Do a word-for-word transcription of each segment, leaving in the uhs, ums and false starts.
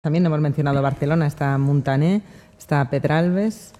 También hemos mencionado Barcelona, está Montaner, está Pedralbes,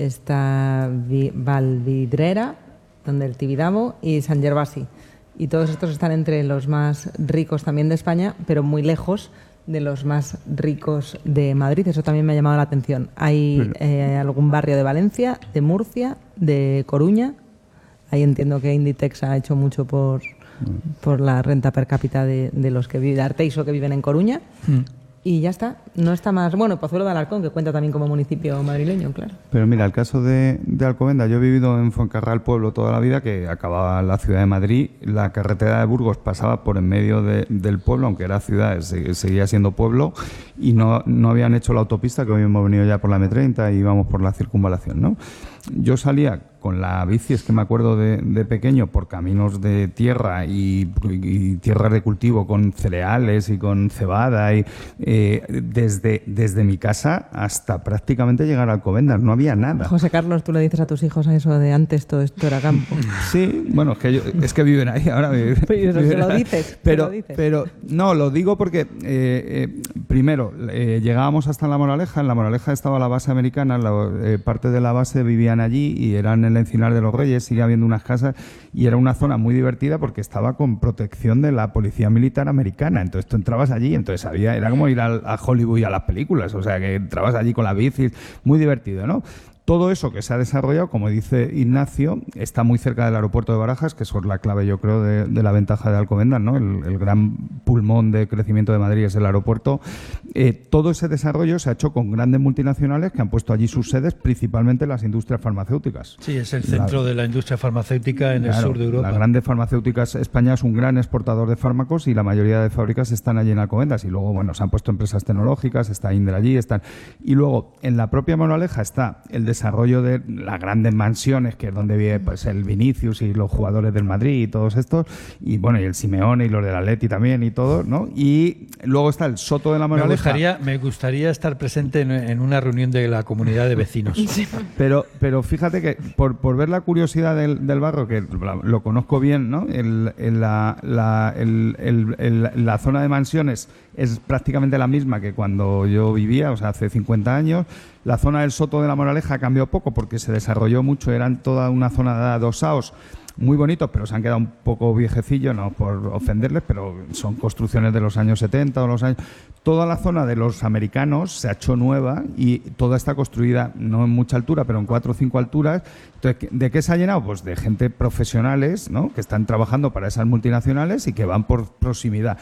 está Vallvidrera, donde el Tibidabo, y San Gervasi. Y todos estos están entre los más ricos también de España, pero muy lejos de los más ricos de Madrid. Eso también me ha llamado la atención. Hay eh, algún barrio de Valencia, de Murcia, de Coruña. Ahí entiendo que Inditex ha hecho mucho por, por la renta per cápita de, de los que viven, de Arteixo, que viven en Coruña. Mm. Y ya está, no está más... Bueno, Pozuelo de Alarcón, que cuenta también como municipio madrileño, claro. Pero mira, el caso de, de Alcobendas, yo he vivido en Fuencarral Pueblo toda la vida, que acababa la ciudad de Madrid. La carretera de Burgos pasaba por en medio de, del pueblo, aunque era ciudad, seguía siendo pueblo, y no, no habían hecho la autopista, que hoy hemos venido ya por la eme treinta y íbamos por la circunvalación, ¿no? Yo salía con la bici, es que me acuerdo de, de pequeño, por caminos de tierra y, y tierras de cultivo con cereales y con cebada, y eh, desde, desde mi casa hasta prácticamente llegar a Alcobendas, no había nada. José Carlos, tú le dices a tus hijos a eso de antes todo esto era campo. Sí, bueno, es que, yo, es que viven ahí ahora. Viven, pero viven lo dices, pero, lo dices. Pero no, lo digo porque, eh, eh, primero, eh, llegábamos hasta La Moraleja, en La Moraleja estaba la base americana, la, eh, parte de la base vivían allí y eran el Encinar de los Reyes, sigue habiendo unas casas y era una zona muy divertida porque estaba con protección de la policía militar americana. Entonces tú entrabas allí, entonces había, era como ir a, a Hollywood y a las películas, o sea que entrabas allí con la bici, muy divertido, ¿no? Todo eso que se ha desarrollado, como dice Ignacio, está muy cerca del aeropuerto de Barajas, que eso es la clave, yo creo, de, de la ventaja de Alcobendas, ¿no? El, el gran pulmón de crecimiento de Madrid es el aeropuerto. Eh, todo ese desarrollo se ha hecho con grandes multinacionales que han puesto allí sus sedes, principalmente las industrias farmacéuticas. Sí, es el centro la, de la industria farmacéutica en claro, el sur de Europa. Las grandes farmacéuticas, España es un gran exportador de fármacos y la mayoría de fábricas están allí en Alcobendas. Y luego, bueno, se han puesto empresas tecnológicas, está Indra allí, están... Y luego, en la propia Moraleja está el desarrollo de las grandes mansiones, que es donde vive pues el Vinicius y los jugadores del Madrid y todos estos, y bueno, y el Simeone y los del Atleti también y todo, ¿no? Y luego está el Soto de la Moraleja. Me gustaría, me gustaría estar presente en, en una reunión de la comunidad de vecinos. Sí. Pero, pero fíjate que por, por ver la curiosidad del, del barrio, que lo conozco bien, ¿no? El, el, la, la, el, el, el, la zona de mansiones es prácticamente la misma que cuando yo vivía, o sea, hace cincuenta años. La zona del Soto de la Moraleja cambió poco porque se desarrolló mucho, eran toda una zona de adosaos muy bonitos, pero se han quedado un poco viejecillos, no por ofenderles, pero son construcciones de los años setenta o los años... Toda la zona de los americanos se ha hecho nueva y toda está construida, no en mucha altura, pero en cuatro o cinco alturas. Entonces, ¿de qué se ha llenado? Pues de gente profesionales, ¿no?, que están trabajando para esas multinacionales y que van por proximidad.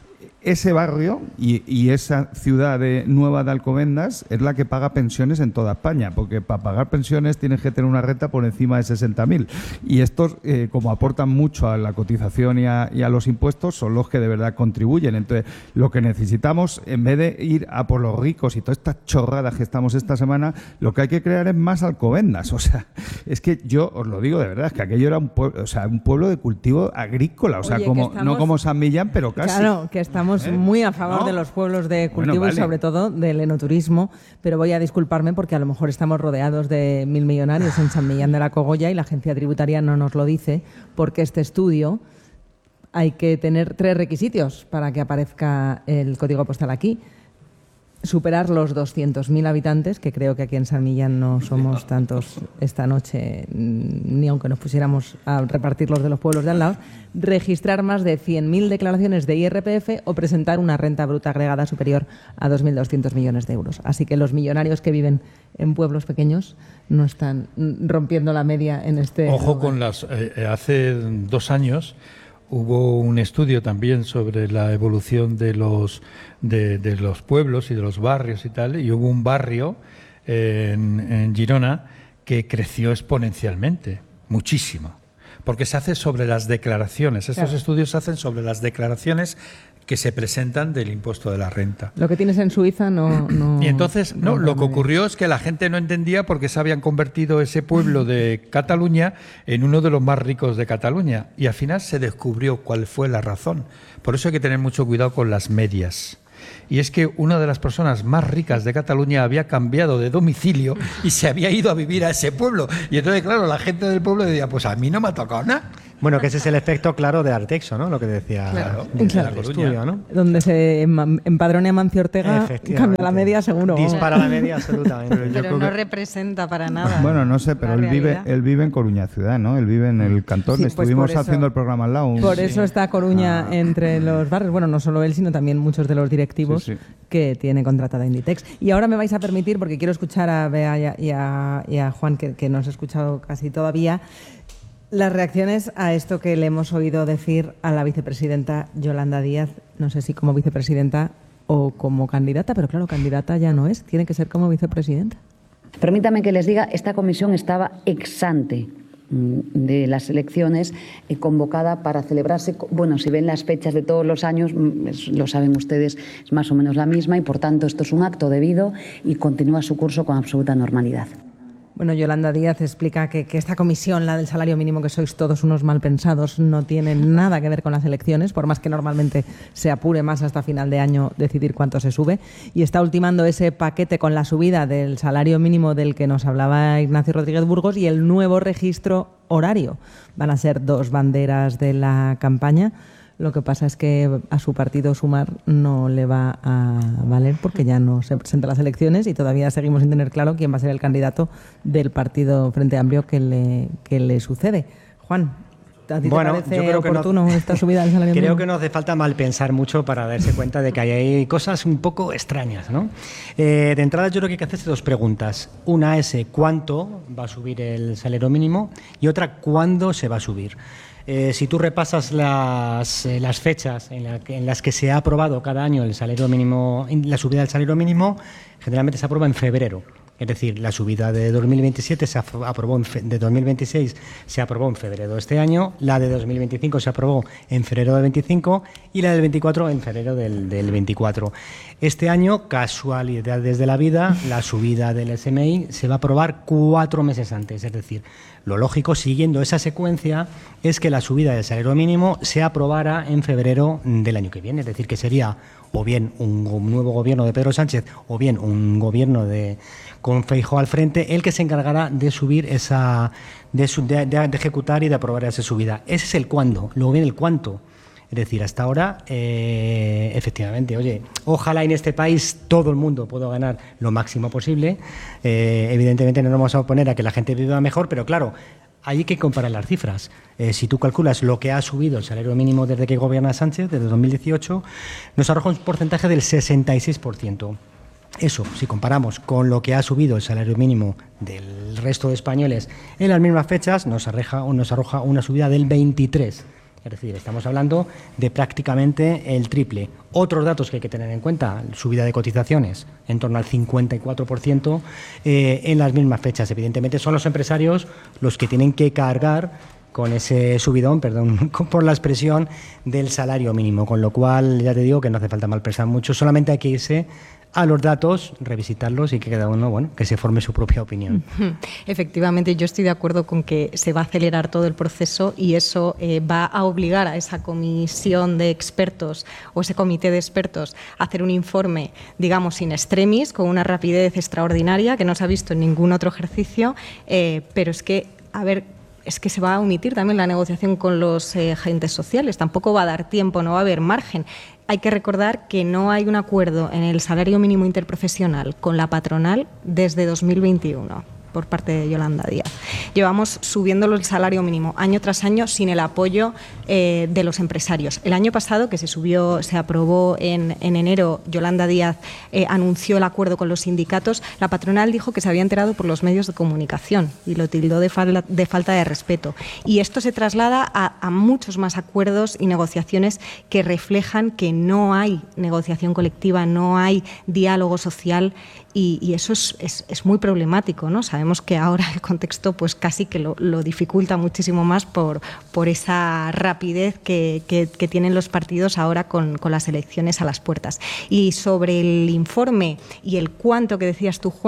Ese barrio y, y esa ciudad de nueva de Alcobendas es la que paga pensiones en toda España, porque para pagar pensiones tienes que tener una renta por encima de sesenta mil. Y estos, eh, como aportan mucho a la cotización y a, y a los impuestos, son los que de verdad contribuyen. Entonces, lo que necesitamos, en vez de ir a por los ricos y todas estas chorradas que estamos esta semana, lo que hay que crear es más Alcobendas. O sea, es que yo os lo digo de verdad, es que aquello era un pueblo, o sea, un pueblo de cultivo agrícola, o sea, Oye, como estamos, no como San Millán, pero casi. Claro, que estamos ¿Eh? muy a favor ¿No? de los pueblos de cultivo bueno, vale. y sobre todo del enoturismo, pero voy a disculparme porque a lo mejor estamos rodeados de mil millonarios en San Millán de la Cogolla y la agencia tributaria no nos lo dice, porque este estudio hay que tener tres requisitos para que aparezca el código postal aquí. Superar los doscientos mil habitantes, que creo que aquí en San Millán no somos tantos esta noche, ni aunque nos pusiéramos a repartir los de los pueblos de al lado, registrar más de cien mil declaraciones de I R P F o presentar una renta bruta agregada superior a dos mil doscientos millones de euros. Así que los millonarios que viven en pueblos pequeños no están rompiendo la media en este... Ojo lugar. con las... Eh, hace dos años... Hubo un estudio también sobre la evolución de los de, de los pueblos y de los barrios y tal, y hubo un barrio eh, en, en Girona que creció exponencialmente, muchísimo, porque se hace sobre las declaraciones. Estos claro. estudios se hacen sobre las declaraciones que se presentan del impuesto de la renta. Lo que tienes en Suiza no... no y entonces, no, no lo que ocurrió es que la gente no entendía por qué se habían convertido ese pueblo de Cataluña en uno de los más ricos de Cataluña. Y al final se descubrió cuál fue la razón. Por eso hay que tener mucho cuidado con las medias. Y es que una de las personas más ricas de Cataluña había cambiado de domicilio y se había ido a vivir a ese pueblo. Y entonces, claro, la gente del pueblo decía, pues a mí no me ha tocado nada. Bueno, que ese es el efecto claro de Artexo, ¿no? Lo que decía claro. el, claro. el estudio, ¿no? Donde se empadrone a Mancio Ortega, cambia la media seguro. Dispara la media absolutamente. Pero, pero no que... representa para nada. Bueno, no sé, pero él vive, él vive en Coruña ciudad, ¿no? Él vive en el cantón. Sí, Estuvimos pues haciendo el programa al lado. Por sí. eso está Coruña ah. entre los barrios. Bueno, no solo él, sino también muchos de los directivos sí, sí. que tiene contratada Inditex. Y ahora me vais a permitir, porque quiero escuchar a Bea y a, y a, y a Juan, que, que no os he escuchado casi todavía, las reacciones a esto que le hemos oído decir a la vicepresidenta Yolanda Díaz, no sé si como vicepresidenta o como candidata, pero claro, candidata ya no es, tiene que ser como vicepresidenta. Permítame que les diga, esta comisión estaba ex ante de las elecciones, eh, convocada para celebrarse, bueno, si ven las fechas de todos los años, lo saben ustedes, es más o menos la misma y por tanto esto es un acto debido y continúa su curso con absoluta normalidad. Bueno, Yolanda Díaz explica que, que esta comisión, la del salario mínimo, que sois todos unos malpensados, no tiene nada que ver con las elecciones, por más que normalmente se apure más hasta final de año decidir cuánto se sube, y está ultimando ese paquete con la subida del salario mínimo del que nos hablaba Ignacio Rodríguez Burgos y el nuevo registro horario. Van a ser dos banderas de la campaña. Lo que pasa es que a su partido Sumar no le va a valer porque ya no se presenta a las elecciones y todavía seguimos sin tener claro quién va a ser el candidato del partido Frente Amplio que le, que le sucede. Juan, ¿a ti bueno, te parece yo creo oportuno que no, esta subida del salario mínimo? Creo que no hace falta mal pensar mucho para darse cuenta de que hay cosas un poco extrañas, ¿no? Eh, de entrada yo creo que hay que hacerse dos preguntas. Una es eh, cuánto va a subir el salario mínimo y otra cuándo se va a subir. Eh, si tú repasas las, eh, las fechas en, la que, en las que se ha aprobado cada año el salario mínimo, la subida del salario mínimo, generalmente se aprueba en febrero. Es decir, la subida de dos mil veintisiete se aprobó en fe, de dos mil veintiséis se aprobó en febrero de este año, la de dos mil veinticinco se aprobó en febrero del veinticinco y la del veinticuatro en febrero del, del veinticuatro. Este año, casualidades de la vida, la subida del S M I se va a aprobar cuatro meses antes. Es decir, lo lógico, siguiendo esa secuencia, es que la subida del salario mínimo se aprobara en febrero del año que viene. Es decir, que sería o bien un nuevo gobierno de Pedro Sánchez o bien un gobierno de con Feijóo al frente, el que se encargará de subir esa, de, de, de ejecutar y de aprobar esa subida. Ese es el cuándo, luego viene el cuánto. Es decir, hasta ahora, eh, efectivamente, oye, ojalá en este país todo el mundo pueda ganar lo máximo posible. Eh, evidentemente no nos vamos a oponer a que la gente viva mejor, pero claro, hay que comparar las cifras. Eh, si tú calculas lo que ha subido el salario mínimo desde que gobierna Sánchez, desde dos mil dieciocho, nos arroja un porcentaje del sesenta y seis por ciento. Eso, si comparamos con lo que ha subido el salario mínimo del resto de españoles en las mismas fechas, nos arroja, nos arroja una subida del veintitrés por ciento. Es decir, estamos hablando de prácticamente el triple. Otros datos que hay que tener en cuenta, subida de cotizaciones en torno al cincuenta y cuatro por ciento eh, en las mismas fechas. Evidentemente son los empresarios los que tienen que cargar con ese subidón, perdón, por la expresión del salario mínimo, con lo cual ya te digo que no hace falta mal pensar mucho, solamente hay que irse a los datos, revisitarlos y que cada uno, bueno, que se forme su propia opinión. Efectivamente, yo estoy de acuerdo con que se va a acelerar todo el proceso y eso eh, va a obligar a esa comisión de expertos o ese comité de expertos a hacer un informe, digamos, in extremis, con una rapidez extraordinaria que no se ha visto en ningún otro ejercicio, eh, pero es que, a ver, es que se va a omitir también la negociación con los eh, agentes sociales, tampoco va a dar tiempo, no va a haber margen. Hay que recordar que no hay un acuerdo en el salario mínimo interprofesional con la patronal desde dos mil veintiuno por parte de Yolanda Díaz. Llevamos subiéndolo el salario mínimo año tras año sin el apoyo eh, de los empresarios. El año pasado, que se subió, se aprobó en, en enero, Yolanda Díaz eh, anunció el acuerdo con los sindicatos, la patronal dijo que se había enterado por los medios de comunicación y lo tildó de, fal de falta de respeto. Y esto se traslada a, a muchos más acuerdos y negociaciones que reflejan que no hay negociación colectiva, no hay diálogo social y, y eso es, es, es muy problemático, ¿no? Sabemos que ahora el contexto pues casi que lo, lo dificulta muchísimo más por, por esa rapidez que, que, que tienen los partidos ahora con, con las elecciones a las puertas. Y sobre el informe y el cuánto que decías tú, Juan,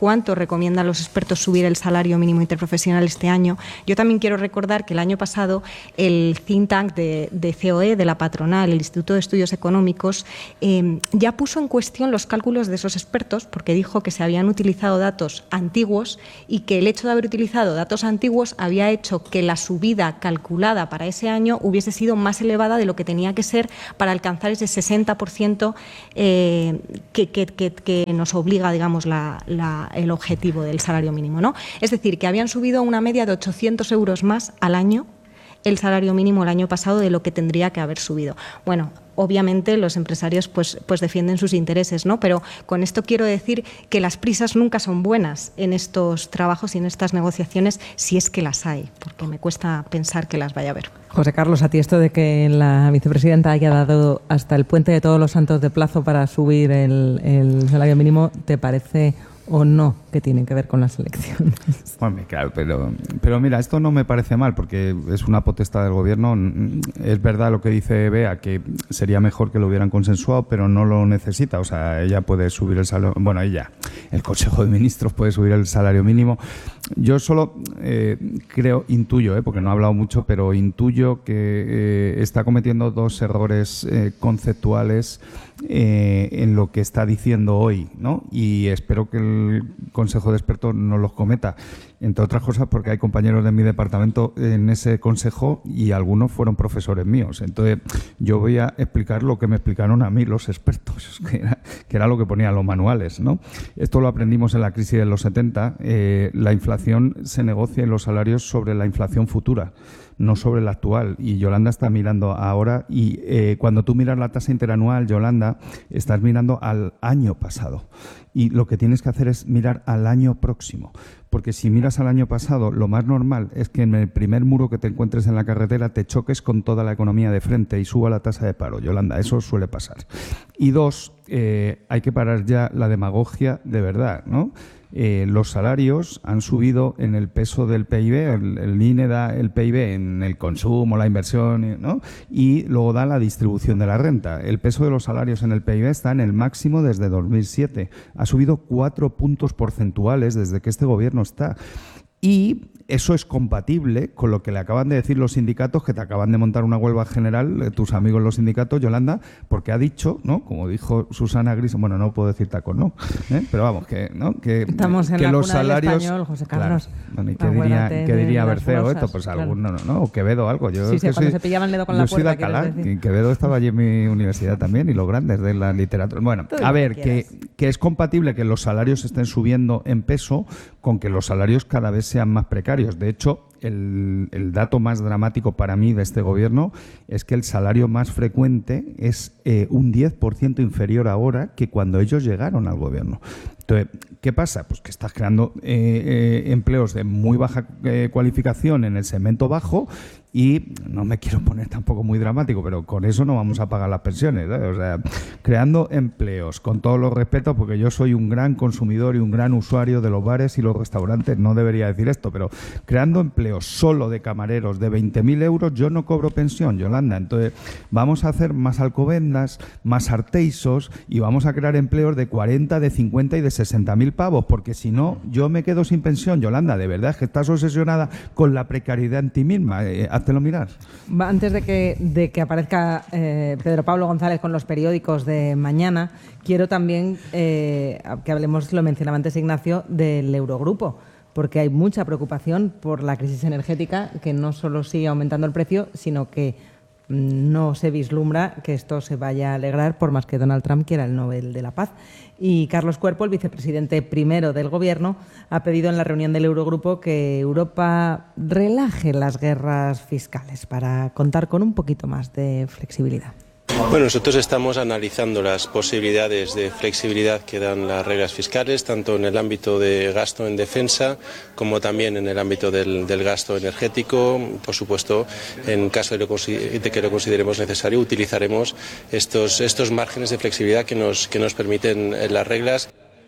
cuánto recomiendan los expertos subir el salario mínimo interprofesional este año. Yo también quiero recordar que el año pasado el think tank de, de C O E, de la patronal, el Instituto de Estudios Económicos, eh, ya puso en cuestión los cálculos de esos expertos porque dijo que se habían utilizado datos antiguos y que el hecho de haber utilizado datos antiguos había hecho que la subida calculada para ese año hubiese sido más elevada de lo que tenía que ser para alcanzar ese sesenta por ciento eh, que, que, que, que nos obliga, digamos, la, la, el objetivo del salario mínimo, ¿no? Es decir, que habían subido una media de ochocientos euros más al año el salario mínimo el año pasado de lo que tendría que haber subido. Bueno, obviamente los empresarios pues, pues defienden sus intereses, ¿no? Pero con esto quiero decir que las prisas nunca son buenas en estos trabajos y en estas negociaciones, si es que las hay, porque me cuesta pensar que las vaya a haber. José Carlos, a ti esto de que la vicepresidenta haya dado hasta el puente de Todos los Santos de plazo para subir el, el salario mínimo, ¿te parece o no que tienen que ver con las elecciones? Bueno, claro, pero, pero mira, esto no me parece mal porque es una potestad del gobierno. Es verdad lo que dice Bea, que sería mejor que lo hubieran consensuado, pero no lo necesita. O sea, ella puede subir el salario, bueno, ella, el Consejo de Ministros puede subir el salario mínimo. Yo solo eh, creo, intuyo, eh, porque no he hablado mucho, pero intuyo que eh, está cometiendo dos errores eh, conceptuales eh, en lo que está diciendo hoy, ¿no? Y espero que el Consejo de Expertos no los cometa, entre otras cosas porque hay compañeros de mi departamento en ese consejo y algunos fueron profesores míos. Entonces yo voy a explicar lo que me explicaron a mí los expertos, que era, que era lo que ponían los manuales, ¿no? Esto lo aprendimos en la crisis de los setenta. Eh, la inflación se negocia en los salarios sobre la inflación futura, no sobre la actual. Y Yolanda está mirando ahora y eh, cuando tú miras la tasa interanual, Yolanda, estás mirando al año pasado. Y lo que tienes que hacer es mirar al año próximo. Porque si miras al año pasado, lo más normal es que en el primer muro que te encuentres en la carretera te choques con toda la economía de frente y suba la tasa de paro. Yolanda, eso suele pasar. Y dos, eh, hay que parar ya la demagogia de verdad, ¿no? Eh, los salarios han subido en el peso del P I B, el, el I N E da el P I B en el consumo, la inversión, ¿no? Y luego da la distribución de la renta. El peso de los salarios en el P I B está en el máximo desde dos mil siete. Ha subido cuatro puntos porcentuales desde que este gobierno está. Y eso es compatible con lo que le acaban de decir los sindicatos, que te acaban de montar una huelga general, eh, tus amigos los sindicatos, Yolanda, porque ha dicho, ¿no? Como dijo Susana Gris, bueno, no puedo decir tacos, ¿no? ¿Eh? Pero vamos, que, ¿no? que, Estamos en que la los cuna salarios, del español, José Carlos. Claro, bueno, ¿y qué diría, qué diría Berceo esto? Pues claro. Alguno, no, no, o Quevedo algo. Yo sí, sí, que cuando soy, se pillaban el dedo con la puerta. Yo soy de Alcalá, y Quevedo estaba allí en mi universidad también, y los grandes de la literatura. Bueno, a ver, que, que es compatible que los salarios estén subiendo en peso con que los salarios cada vez sean más precarios. De hecho, El, el dato más dramático para mí de este gobierno es que el salario más frecuente es eh, un diez por ciento inferior ahora que cuando ellos llegaron al gobierno. Entonces, ¿qué pasa? Pues que estás creando eh, eh, empleos de muy baja eh, cualificación en el segmento bajo y no me quiero poner tampoco muy dramático, pero con eso no vamos a pagar las pensiones, ¿eh? O sea, creando empleos, con todos los respetos, porque yo soy un gran consumidor y un gran usuario de los bares y los restaurantes, no debería decir esto, pero creando empleos solo de camareros de veinte mil euros, yo no cobro pensión, Yolanda. Entonces, vamos a hacer más alcobendas, más arteisos y vamos a crear empleos de cuarenta, de cincuenta y de sesenta mil pavos, porque si no, yo me quedo sin pensión. Yolanda, de verdad es que estás obsesionada con la precariedad en ti misma. Eh, háztelo mirar. Antes de que, de que aparezca eh, Pedro Pablo González con los periódicos de mañana, quiero también eh, que hablemos, lo mencionaba antes Ignacio, del Eurogrupo, porque hay mucha preocupación por la crisis energética, que no solo sigue aumentando el precio, sino que no se vislumbra que esto se vaya a alegrar, por más que Donald Trump quiera el Nobel de la Paz. Y Carlos Cuerpo, el vicepresidente primero del Gobierno, ha pedido en la reunión del Eurogrupo que Europa relaje las guerras fiscales para contar con un poquito más de flexibilidad. Bueno, nosotros estamos analizando las posibilidades de flexibilidad que dan las reglas fiscales, tanto en el ámbito de gasto en defensa como también en el ámbito del, del gasto energético. Por supuesto, en caso de, lo, de que lo consideremos necesario, utilizaremos estos, estos márgenes de flexibilidad que nos, que nos permiten las reglas.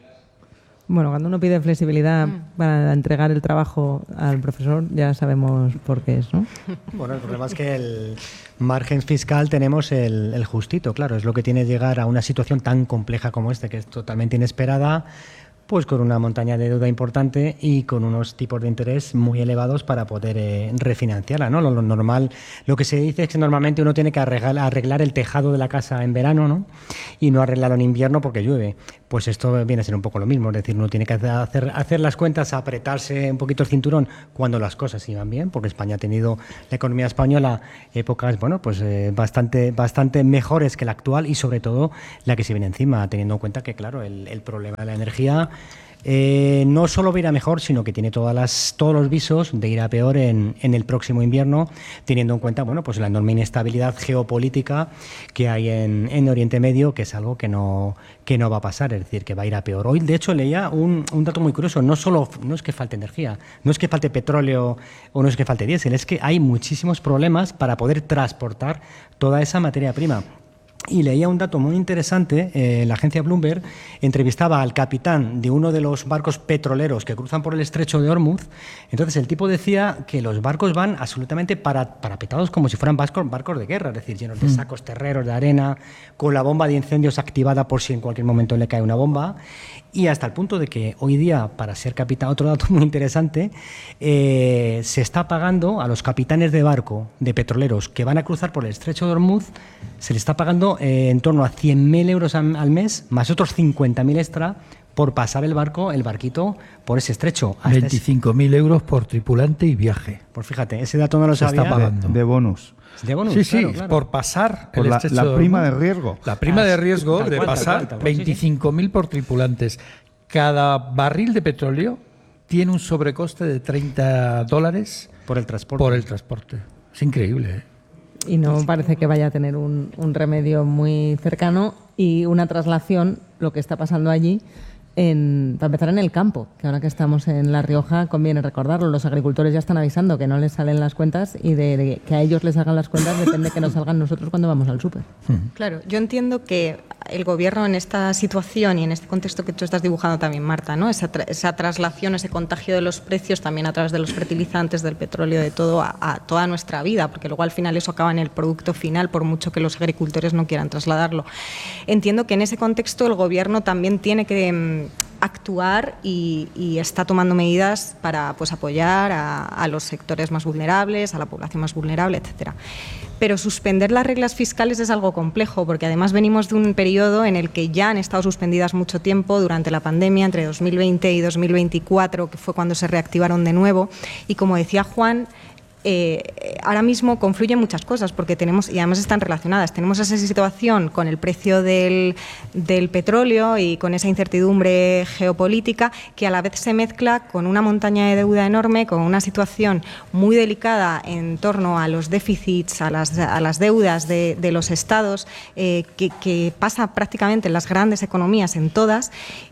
Bueno, cuando uno pide flexibilidad para entregar el trabajo al profesor, ya sabemos por qué es, ¿no? Bueno, el problema es que el margen fiscal tenemos el, el justito, claro, es lo que tiene llegar a una situación tan compleja como esta, que es totalmente inesperada, pues con una montaña de deuda importante y con unos tipos de interés muy elevados para poder eh, refinanciarla, ¿no? Lo, lo normal, lo que se dice es que normalmente uno tiene que arreglar, arreglar el tejado de la casa en verano, ¿no? Y no arreglarlo en invierno porque llueve. Pues esto viene a ser un poco lo mismo, es decir, uno tiene que hacer, hacer las cuentas, apretarse un poquito el cinturón cuando las cosas iban bien, porque España ha tenido, la economía española, épocas, bueno, pues eh, bastante, bastante mejores que la actual y sobre todo la que se viene encima, teniendo en cuenta que, claro, el, el problema de la energía Eh, no solo va a ir a mejor, sino que tiene todas las, todos los visos de ir a peor en, en el próximo invierno, teniendo en cuenta, bueno, pues la enorme inestabilidad geopolítica que hay en, en Oriente Medio, que es algo que no, que no va a pasar, es decir, que va a ir a peor. Hoy, de hecho, leía un, un dato muy curioso, no solo no es que falte energía, no es que falte petróleo o no es que falte diésel, es que hay muchísimos problemas para poder transportar toda esa materia prima. Y leía un dato muy interesante, eh, la agencia Bloomberg entrevistaba al capitán de uno de los barcos petroleros que cruzan por el estrecho de Hormuz. Entonces el tipo decía que los barcos van absolutamente para, parapetados como si fueran barcos, barcos de guerra, es decir, llenos de sacos terreros, de arena, con la bomba de incendios activada por si en cualquier momento le cae una bomba. Y hasta el punto de que hoy día, para ser capitán, otro dato muy interesante, eh, se está pagando a los capitanes de barco, de petroleros, que van a cruzar por el estrecho de Hormuz, se les está pagando eh, en torno a cien mil euros al, al mes, más otros cincuenta mil extra, por pasar el barco, el barquito, por ese estrecho. veinticinco mil euros por tripulante y viaje. Pues fíjate, ese dato no lo sabía. Se está pagando. De, de bonus. De bonus, sí, sí, claro, claro. por pasar por el la, estrecho la prima de riesgo. La prima ah, de riesgo tal de cual, pasar tal cual, tal cual, veinticinco mil por tripulantes. Cada barril de petróleo tiene un sobrecoste de treinta dólares por el transporte. Por el transporte. Es increíble, ¿eh? Y no parece que vaya a tener un, un remedio muy cercano y una traslación, lo que está pasando allí, en, para empezar en el campo, que ahora que estamos en La Rioja conviene recordarlo, los agricultores ya están avisando que no les salen las cuentas y de, de que a ellos les salgan las cuentas depende que nos salgan nosotros cuando vamos al súper. Claro, yo entiendo que el Gobierno en esta situación y en este contexto que tú estás dibujando también, Marta, ¿no? esa, tra esa traslación, ese contagio de los precios también a través de los fertilizantes, del petróleo, de todo, a, a toda nuestra vida, porque luego al final eso acaba en el producto final, por mucho que los agricultores no quieran trasladarlo. Entiendo que en ese contexto el Gobierno también tiene que mmm, actuar y, y está tomando medidas para pues, apoyar a, a los sectores más vulnerables, a la población más vulnerable, etcétera. Pero suspender las reglas fiscales es algo complejo, porque además venimos de un periodo en el que ya han estado suspendidas mucho tiempo durante la pandemia, entre dos mil veinte y dos mil veinticuatro, que fue cuando se reactivaron de nuevo. Y como decía Juan, Eh, ahora mismo confluyen muchas cosas porque tenemos, y además están relacionadas, tenemos esa situación con el precio del, del petróleo y con esa incertidumbre geopolítica que a la vez se mezcla con una montaña de deuda enorme, con una situación muy delicada en torno a los déficits, a las, a las deudas de, de los estados, eh, que, que pasa prácticamente en las grandes economías, en todas.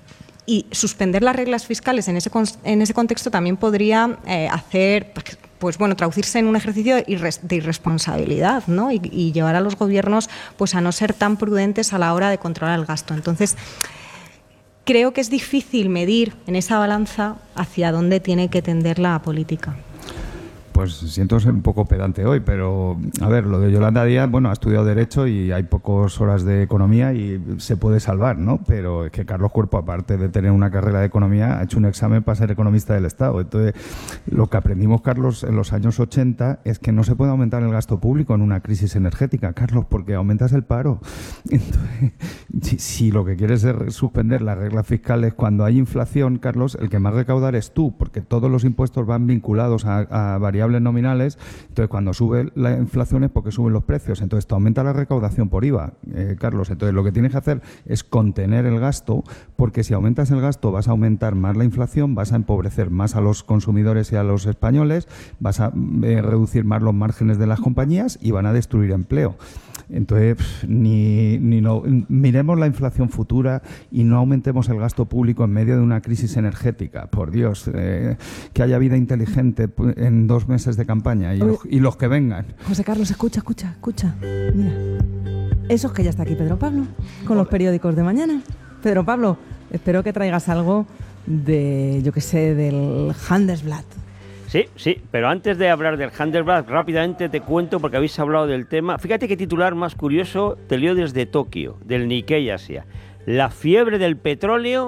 Y suspender las reglas fiscales en ese, en ese contexto también podría eh, hacer, pues bueno, traducirse en un ejercicio de, irres, de irresponsabilidad, ¿no? Y, y llevar a los gobiernos pues a no ser tan prudentes a la hora de controlar el gasto. Entonces, creo que es difícil medir en esa balanza hacia dónde tiene que tender la política. Pues siento ser un poco pedante hoy, pero a ver, lo de Yolanda Díaz, bueno, ha estudiado Derecho y hay pocas horas de Economía y se puede salvar, ¿no? Pero es que Carlos Cuerpo, aparte de tener una carrera de Economía, ha hecho un examen para ser economista del Estado. Entonces, lo que aprendimos, Carlos, en los años ochenta es que no se puede aumentar el gasto público en una crisis energética, Carlos, porque aumentas el paro. Entonces, si, si lo que quieres es suspender las reglas fiscales cuando hay inflación, Carlos, el que más recauda eres tú, porque todos los impuestos van vinculados a, a variables nominales, entonces cuando sube la inflación es porque suben los precios, entonces te aumenta la recaudación por I V A, eh, Carlos, entonces lo que tienes que hacer es contener el gasto, porque si aumentas el gasto vas a aumentar más la inflación, vas a empobrecer más a los consumidores y a los españoles, vas a eh, reducir más los márgenes de las compañías y van a destruir empleo. Entonces, ni, ni no, miremos la inflación futura y no aumentemos el gasto público en medio de una crisis energética. Por Dios, eh, que haya vida inteligente en dos meses de campaña y, los, y los que vengan. José Carlos, escucha, escucha, escucha. Mira, eso es que ya está aquí Pedro Pablo, con los periódicos de mañana. Pedro Pablo, espero que traigas algo de, yo qué sé, del Handelsblatt. Sí, sí, pero antes de hablar del Handelsblatt, rápidamente te cuento, porque habéis hablado del tema. Fíjate qué titular más curioso, te leo desde Tokio, del Nikkei Asia. La fiebre del petróleo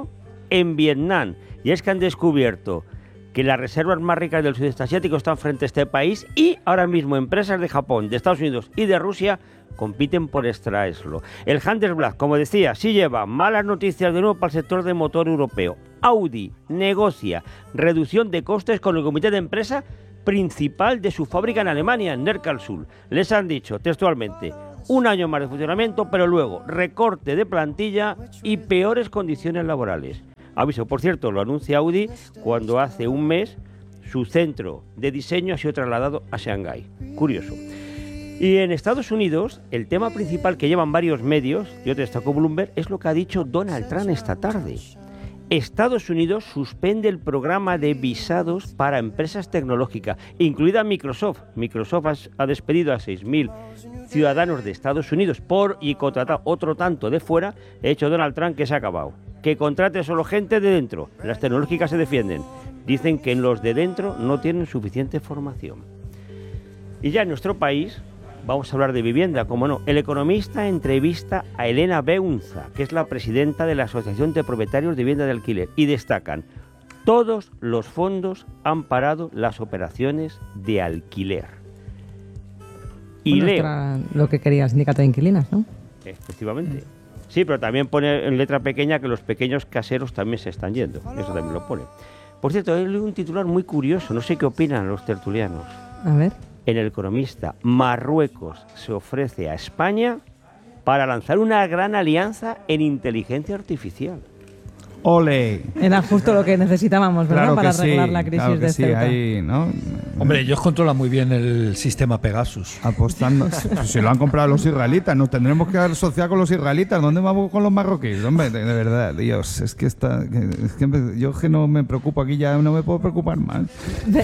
en Vietnam. Y es que han descubierto que las reservas más ricas del sudeste asiático están frente a este país y ahora mismo empresas de Japón, de Estados Unidos y de Rusia compiten por extraerlo. El Handelsblatt, como decía, sí lleva malas noticias de nuevo para el sector de motor europeo. Audi negocia reducción de costes con el comité de empresa principal de su fábrica en Alemania, Neckarsulm. Les han dicho textualmente un año más de funcionamiento, pero luego recorte de plantilla y peores condiciones laborales. Aviso, por cierto, lo anuncia Audi cuando hace un mes su centro de diseño ha sido trasladado a Shanghái. Curioso. Y en Estados Unidos, el tema principal que llevan varios medios, yo te destaco Bloomberg, es lo que ha dicho Donald Trump esta tarde. Estados Unidos suspende el programa de visados para empresas tecnológicas, incluida Microsoft. Microsoft ha, ha despedido a seis mil ciudadanos de Estados Unidos por y contratado otro tanto de fuera. Ha hecho Donald Trump que se ha acabado. Que contrate solo gente de dentro. Las tecnológicas se defienden. Dicen que en los de dentro no tienen suficiente formación. Y ya en nuestro país vamos a hablar de vivienda, como no. El Economista entrevista a Elena Beunza, que es la presidenta de la Asociación de Propietarios de Vivienda de Alquiler, y destacan: todos los fondos han parado las operaciones de alquiler. Y bueno, leo era lo que quería el sindicato de inquilinas, ¿no? Efectivamente. Sí, pero también pone en letra pequeña que los pequeños caseros también se están yendo. Eso también lo pone. Por cierto, he leído un titular muy curioso, no sé qué opinan los tertulianos. A ver. En El Economista, Marruecos se ofrece a España para lanzar una gran alianza en inteligencia artificial. ¡Ole! Era justo lo que necesitábamos, ¿verdad? Claro para sí, arreglar la crisis claro de sí, Ceuta. ahí, ¿no? Hombre, ellos controlan muy bien el sistema Pegasus. Apostando. Si lo han comprado los israelitas, nos tendremos que asociar con los israelitas. ¿Dónde vamos con los marroquíes? Hombre, de, de verdad, Dios, es que está, es que yo que no me preocupo aquí, ya no me puedo preocupar más.